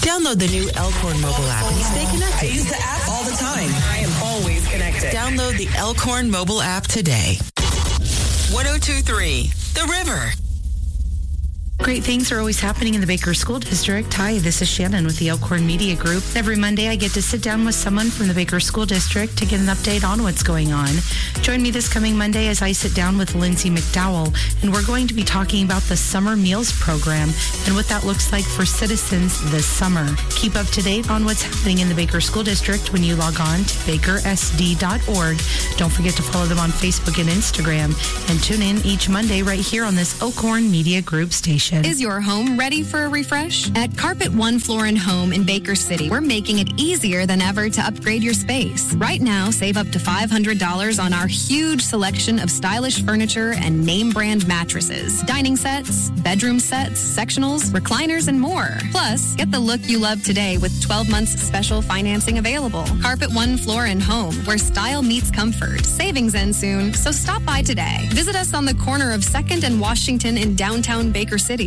Download the new Elkhorn mobile app and stay connected. I use the app all the time. I am always connected. Download the Elkhorn mobile app today. 102.3 The River. Great things are always happening in the Baker School District. Hi, this is Shannon with the Elkhorn Media Group. Every Monday, I get to sit down with someone from the Baker School District to get an update on what's going on. Join me this coming Monday as I sit down with Lindsay McDowell, and we're going to be talking about the Summer Meals Program and what that looks like for citizens this summer. Keep up to date on what's happening in the Baker School District when you log on to bakersd.org. Don't forget to follow them on Facebook and Instagram, and tune in each Monday right here on this Elkhorn Media Group station. Is your home ready for a refresh? At Carpet One Floor and Home in Baker City, we're making it easier than ever to upgrade your space. Right now, save up to $500 on our huge selection of stylish furniture and name brand mattresses, dining sets, bedroom sets, sectionals, recliners, and more. Plus, get the look you love today with 12 months special financing available. Carpet One Floor and Home, where style meets comfort. Savings end soon, so stop by today. Visit us on the corner of 2nd and Washington in downtown Baker City.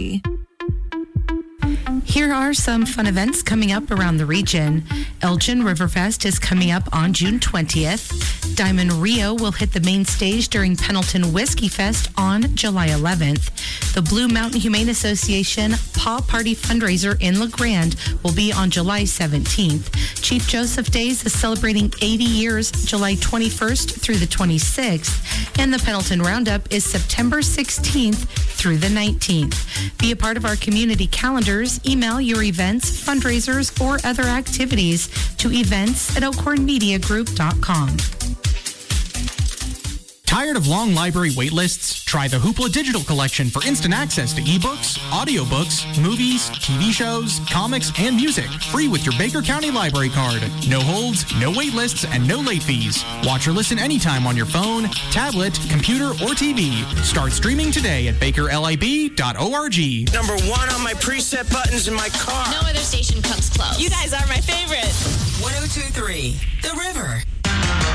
Here are some fun events coming up around the region. Elgin Riverfest is coming up on June 20th. Diamond Rio will hit the main stage during Pendleton Whiskey Fest on July 11th. The Blue Mountain Humane Association Paw Party fundraiser in La Grande will be on July 17th. Chief Joseph Days is celebrating 80 years, July 21st through the 26th. And the Pendleton Roundup is September 16th through the 19th. Be a part of our community calendars. Email your events, fundraisers, or other activities to events@elkhornmediagroup.com. Tired of long library waitlists? Try the Hoopla Digital Collection for instant access to ebooks, audiobooks, movies, TV shows, comics, and music. Free with your Baker County Library card. No holds, no waitlists, and no late fees. Watch or listen anytime on your phone, tablet, computer, or TV. Start streaming today at bakerlib.org. Number one on my preset buttons in my car. No other station comes close. You guys are my favorite. 102.3 The River.